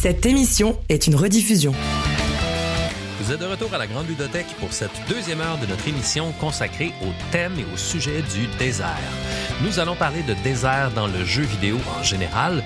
Cette émission est une rediffusion. Vous êtes de retour à la Grande Ludothèque pour cette deuxième heure de notre émission consacrée au thème et au sujet du désert. Nous allons parler de désert dans le jeu vidéo en général.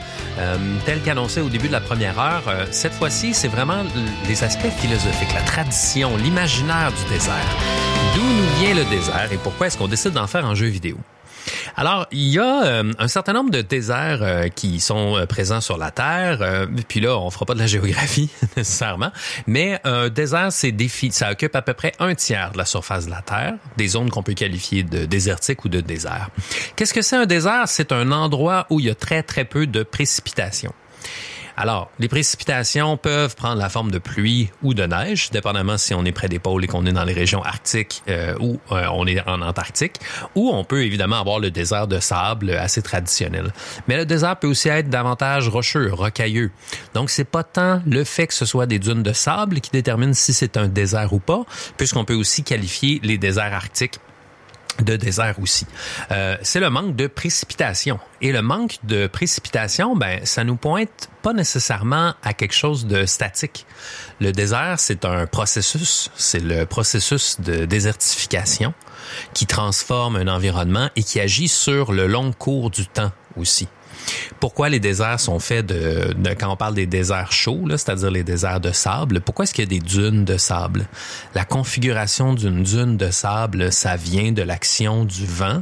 Tel qu'annoncé au début de la première heure, cette fois-ci, c'est vraiment les aspects philosophiques, la tradition, l'imaginaire du désert. D'où nous vient le désert et pourquoi est-ce qu'on décide d'en faire un jeu vidéo? Alors, il y a un certain nombre de déserts qui sont présents sur la Terre. Puis là, on fera pas de la géographie nécessairement, mais un désert, ça occupe à peu près 1/3 de la surface de la Terre, des zones qu'on peut qualifier de désertiques ou de désert. Qu'est-ce que c'est un désert? C'est un endroit où il y a très, très peu de précipitations. Alors, les précipitations peuvent prendre la forme de pluie ou de neige, dépendamment si on est près des pôles et qu'on est dans les régions arctiques ou on est en Antarctique, ou on peut évidemment avoir le désert de sable assez traditionnel. Mais le désert peut aussi être davantage rocheux, rocailleux. Donc, c'est pas tant le fait que ce soit des dunes de sable qui détermine si c'est un désert ou pas, puisqu'on peut aussi qualifier les déserts arctiques de désert aussi. C'est le manque de précipitation. Et le manque de précipitation, ça nous pointe pas nécessairement à quelque chose de statique. Le désert, c'est un processus. C'est le processus de désertification qui transforme un environnement et qui agit sur le long cours du temps aussi. Pourquoi les déserts sont faits quand on parle des déserts chauds, là, c'est-à-dire les déserts de sable, pourquoi est-ce qu'il y a des dunes de sable? La configuration d'une dune de sable, ça vient de l'action du vent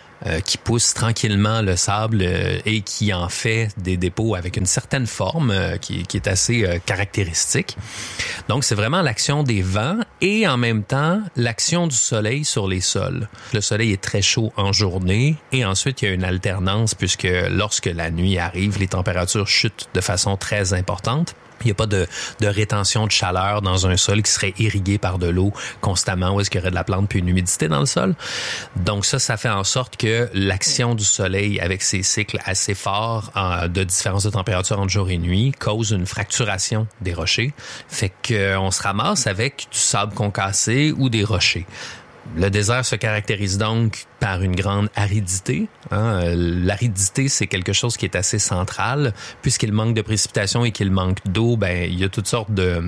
qui pousse tranquillement le sable et qui en fait des dépôts avec une certaine forme qui est assez caractéristique. Donc, c'est vraiment l'action des vents et en même temps l'action du soleil sur les sols. Le soleil est très chaud en journée et ensuite, il y a une alternance puisque lorsque la nuit arrive, les températures chutent de façon très importante. Il n'y a pas de rétention de chaleur dans un sol qui serait irrigué par de l'eau constamment où est-ce qu'il y aurait de la plante puis une humidité dans le sol. Donc ça fait en sorte que l'action du soleil avec ses cycles assez forts de différence de température entre jour et nuit cause une fracturation des rochers. Fait qu'on se ramasse avec du sable concassé ou des rochers. Le désert se caractérise donc par une grande aridité. L'aridité, c'est quelque chose qui est assez central. Puisqu'il manque de précipitation et qu'il manque d'eau, il y a toutes sortes de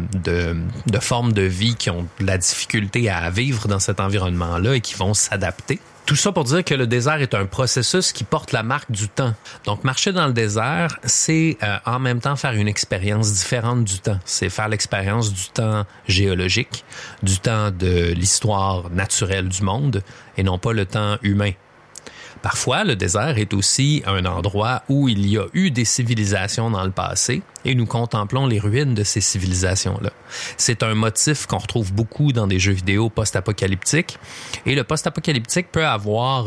formes de vie qui ont de la difficulté à vivre dans cet environnement-là et qui vont s'adapter. Tout ça pour dire que le désert est un processus qui porte la marque du temps. Donc, marcher dans le désert, c'est en même temps faire une expérience différente du temps. C'est faire l'expérience du temps géologique, du temps de l'histoire naturelle du monde et non pas le temps humain. Parfois, le désert est aussi un endroit où il y a eu des civilisations dans le passé et nous contemplons les ruines de ces civilisations-là. C'est un motif qu'on retrouve beaucoup dans des jeux vidéo post-apocalyptiques et le post-apocalyptique peut avoir,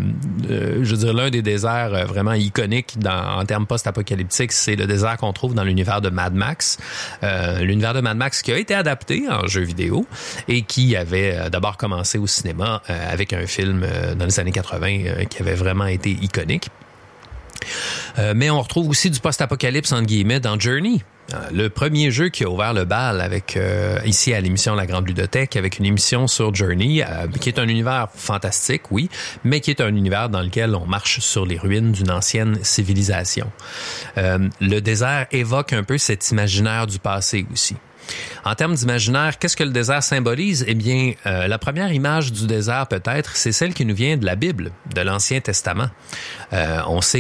l'un des déserts vraiment iconiques en termes post-apocalyptiques, c'est le désert qu'on trouve dans l'univers de Mad Max. L'univers de Mad Max qui a été adapté en jeu vidéo et qui avait d'abord commencé au cinéma avec un film dans les années 80 qui avait vraiment été iconique. Mais on retrouve aussi du post-apocalypse, entre guillemets, dans Journey. Le premier jeu qui a ouvert le bal avec ici à l'émission La Grande Ludothèque, avec une émission sur Journey, qui est un univers fantastique, oui, mais qui est un univers dans lequel on marche sur les ruines d'une ancienne civilisation. Le désert évoque un peu cet imaginaire du passé aussi. En termes d'imaginaire, qu'est-ce que le désert symbolise? Eh bien, la première image du désert, peut-être, c'est celle qui nous vient de la Bible, de l'Ancien Testament. On sait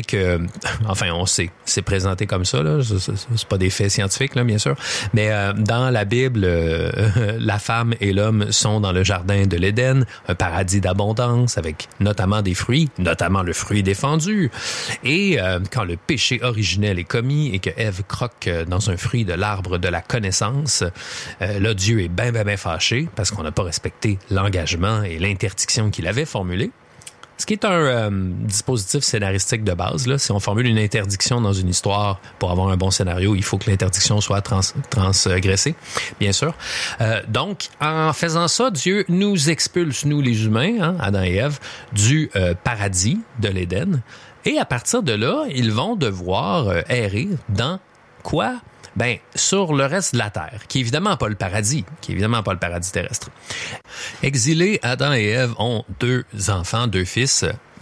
c'est présenté comme ça, là. C'est pas des faits scientifiques, là, bien sûr. Mais dans la Bible, la femme et l'homme sont dans le jardin de l'Éden, un paradis d'abondance, avec notamment des fruits, notamment le fruit défendu. Et quand le péché originel est commis et que Ève croque dans un fruit de l'arbre de la connaissance, là, Dieu est bien fâché parce qu'on n'a pas respecté l'engagement et l'interdiction qu'il avait formulée. Ce qui est un dispositif scénaristique de base. Là. Si on formule une interdiction dans une histoire pour avoir un bon scénario, il faut que l'interdiction soit transgressée, bien sûr. Donc, en faisant ça, Dieu nous expulse, nous les humains, Adam et Ève, du paradis de l'Éden. Et à partir de là, ils vont devoir errer dans quoi? Sur le reste de la Terre, qui est évidemment pas le paradis terrestre. Exilés, Adam et Ève ont 2 enfants, 2 fils,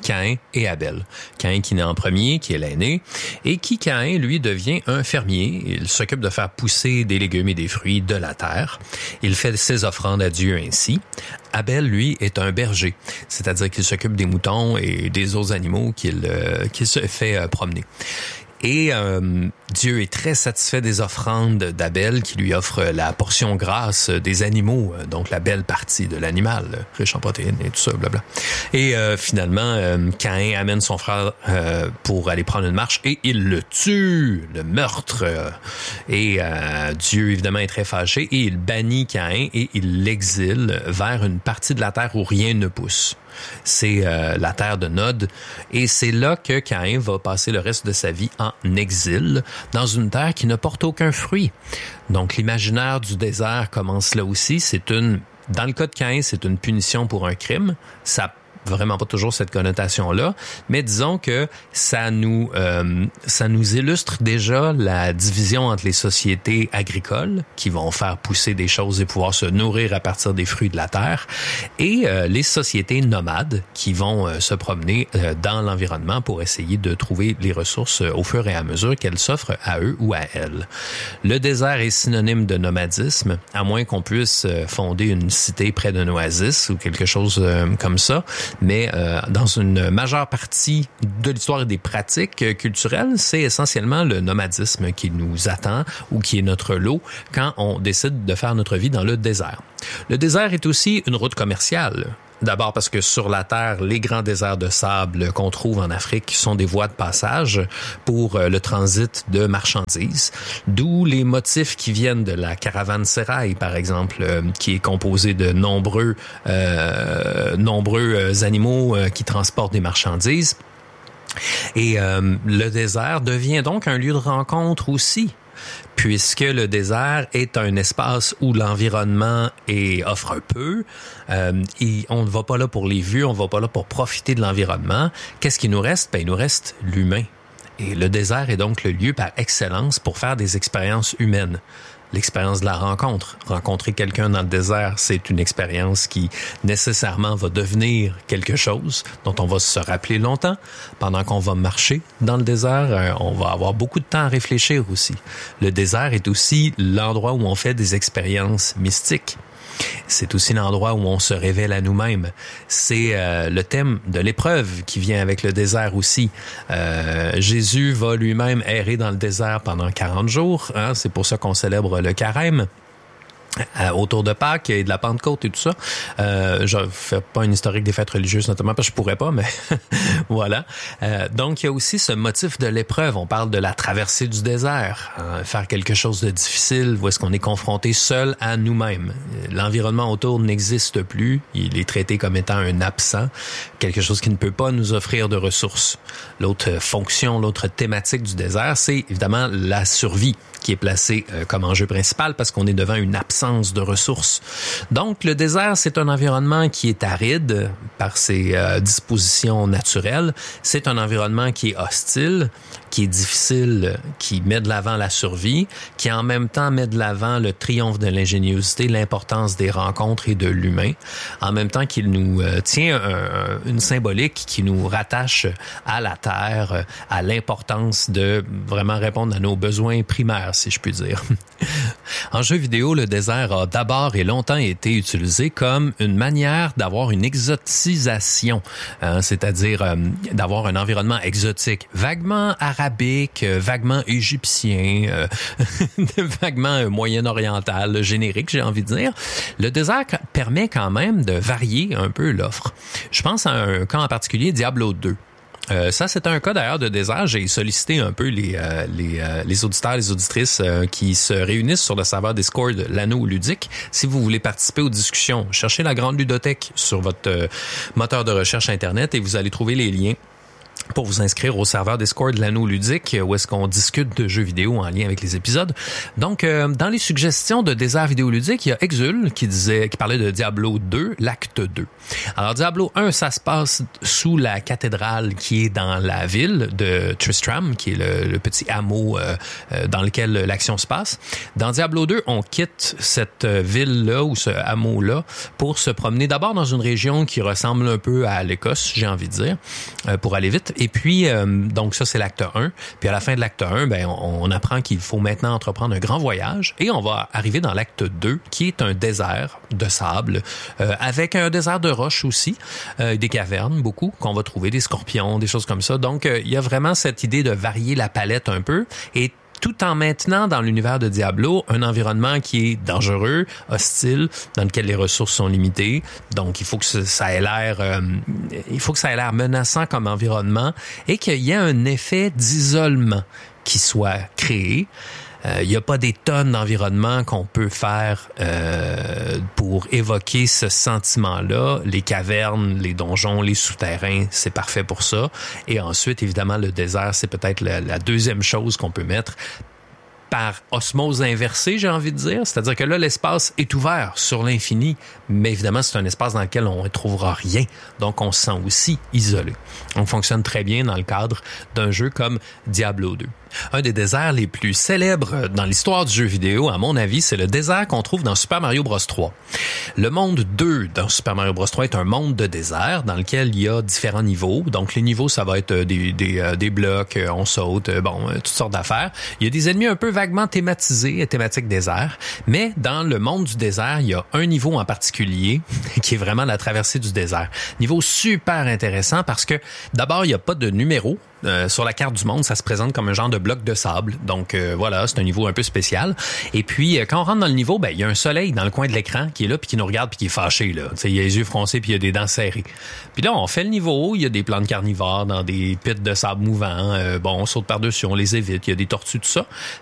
Caïn et Abel. Caïn qui naît en premier, qui est l'aîné, et qui, Caïn, lui, devient un fermier. Il s'occupe de faire pousser des légumes et des fruits de la terre. Il fait ses offrandes à Dieu ainsi. Abel, lui, est un berger, c'est-à-dire qu'il s'occupe des moutons et des autres animaux qu'il se fait promener. Et Dieu est très satisfait des offrandes d'Abel qui lui offre la portion grasse des animaux, donc la belle partie de l'animal, riche en protéines et tout ça, blabla. Et finalement, Caïn amène son frère pour aller prendre une marche et il le tue, le meurtre. Et Dieu, évidemment, est très fâché et il bannit Caïn et il l'exile vers une partie de la terre où rien ne pousse. C'est la terre de Nod et c'est là que Caïn va passer le reste de sa vie en exil dans une terre qui ne porte aucun fruit. Donc l'imaginaire du désert commence là aussi. Dans le cas de Caïn, c'est une punition pour un crime. Ça vraiment pas toujours cette connotation-là, mais disons que ça nous illustre déjà la division entre les sociétés agricoles qui vont faire pousser des choses et pouvoir se nourrir à partir des fruits de la terre et les sociétés nomades qui vont se promener dans l'environnement pour essayer de trouver les ressources au fur et à mesure qu'elles s'offrent à eux ou à elles. Le désert est synonyme de nomadisme, à moins qu'on puisse fonder une cité près d'un oasis ou quelque chose comme ça. Mais dans une majeure partie de l'histoire et des pratiques culturelles, c'est essentiellement le nomadisme qui nous attend ou qui est notre lot quand on décide de faire notre vie dans le désert. Le désert est aussi une route commerciale. D'abord parce que sur la Terre, les grands déserts de sable qu'on trouve en Afrique sont des voies de passage pour le transit de marchandises, d'où les motifs qui viennent de la caravansérail, par exemple, qui est composé de nombreux animaux qui transportent des marchandises. Et le désert devient donc un lieu de rencontre aussi, puisque le désert est un espace où l'environnement offre un peu. Et on ne va pas là pour les vues, on ne va pas là pour profiter de l'environnement. Qu'est-ce qui nous reste? Il nous reste l'humain. Et le désert est donc le lieu par excellence pour faire des expériences humaines. L'expérience de la rencontre. Rencontrer quelqu'un dans le désert, c'est une expérience qui nécessairement va devenir quelque chose dont on va se rappeler longtemps. Pendant qu'on va marcher dans le désert, on va avoir beaucoup de temps à réfléchir aussi. Le désert est aussi l'endroit où on fait des expériences mystiques. C'est aussi l'endroit où on se révèle à nous-mêmes. C'est le thème de l'épreuve qui vient avec le désert aussi. Jésus va lui-même errer dans le désert pendant 40 jours. Hein? C'est pour ça qu'on célèbre le carême. Autour de Pâques et de la Pentecôte et tout ça. Je fais pas une historique des fêtes religieuses notamment parce que je pourrais pas, mais voilà. Donc il y a aussi ce motif de l'épreuve. On parle de la traversée du désert, faire quelque chose de difficile, où est-ce qu'on est confronté seul à nous-mêmes. L'environnement autour n'existe plus. Il est traité comme étant un absent, quelque chose qui ne peut pas nous offrir de ressources. L'autre fonction, l'autre thématique du désert, c'est évidemment la survie qui est placée comme enjeu principal parce qu'on est devant une absence de ressources. Donc, le désert, c'est un environnement qui est aride par ses dispositions naturelles. C'est un environnement qui est hostile, qui est difficile, qui met de l'avant la survie, qui en même temps met de l'avant le triomphe de l'ingéniosité, l'importance des rencontres et de l'humain, en même temps qu'il nous tient une symbolique qui nous rattache à la terre, à l'importance de vraiment répondre à nos besoins primaires, si je puis dire. En jeu vidéo, le désert a d'abord et longtemps été utilisé comme une manière d'avoir une exotisation, c'est-à-dire d'avoir un environnement exotique, vaguement arabique, vaguement égyptien, vaguement moyen-oriental, générique, j'ai envie de dire. Le désert permet quand même de varier un peu l'offre. Je pense à un cas en particulier, Diablo 2. Ça, c'est un cas d'ailleurs de désert. J'ai sollicité un peu les auditeurs, les auditrices qui se réunissent sur le serveur Discord l'anneau ludique. Si vous voulez participer aux discussions, cherchez la grande ludothèque sur votre moteur de recherche Internet et vous allez trouver les liens pour vous inscrire au serveur Discord de l'Anneau Ludique, où est-ce qu'on discute de jeux vidéo en lien avec les épisodes. Donc, dans les suggestions de désert vidéoludique, il y a Exul qui parlait de Diablo 2, l'acte 2. Alors, Diablo 1, ça se passe sous la cathédrale qui est dans la ville de Tristram, qui est le petit hameau dans lequel l'action se passe. Dans Diablo 2, on quitte cette ville-là ou ce hameau-là pour se promener d'abord dans une région qui ressemble un peu à l'Écosse, j'ai envie de dire, pour aller vite. Et puis, donc ça, c'est l'acte 1. Puis à la fin de l'acte 1, ben, on apprend qu'il faut maintenant entreprendre un grand voyage et on va arriver dans l'acte 2, qui est un désert de sable, avec un désert de roches aussi, des cavernes, beaucoup, qu'on va trouver, des scorpions, des choses comme ça. Donc, il y a vraiment cette idée de varier la palette un peu et tout en maintenant dans l'univers de Diablo un environnement qui est dangereux, hostile, dans lequel les ressources sont limitées. Donc, il faut que ça ait l'air menaçant comme environnement et qu'il y ait un effet d'isolement qui soit créé. Il n'y a pas des tonnes d'environnements qu'on peut faire pour évoquer ce sentiment-là. Les cavernes, les donjons, les souterrains, c'est parfait pour ça. Et ensuite, évidemment, le désert, c'est peut-être la deuxième chose qu'on peut mettre par osmose inversée, j'ai envie de dire. C'est-à-dire que là, l'espace est ouvert sur l'infini, mais évidemment, c'est un espace dans lequel on ne trouvera rien. Donc, on se sent aussi isolé. On fonctionne très bien dans le cadre d'un jeu comme Diablo 2. Un des déserts les plus célèbres dans l'histoire du jeu vidéo, à mon avis, c'est le désert qu'on trouve dans Super Mario Bros 3. Le monde 2 dans Super Mario Bros 3 est un monde de désert dans lequel il y a différents niveaux. Donc, les niveaux, ça va être des blocs, on saute, toutes sortes d'affaires. Il y a des ennemis un peu vaguement thématisés, thématique désert. Mais dans le monde du désert, il y a un niveau en particulier qui est vraiment la traversée du désert. Niveau super intéressant parce que d'abord, il n'y a pas de numéro. Sur la carte du monde, ça se présente comme un genre de bloc de sable. Donc voilà, c'est un niveau un peu spécial. Et puis quand on rentre dans le niveau, ben il y a un soleil dans le coin de l'écran qui est là puis qui nous regarde puis qui est fâché là. Tu sais, il a les yeux froncés puis il y a des dents serrées. Puis là, on fait le niveau, il y a des plantes carnivores dans des pits de sable mouvants. On saute par-dessus, on les évite, il y a des tortues, tout ça.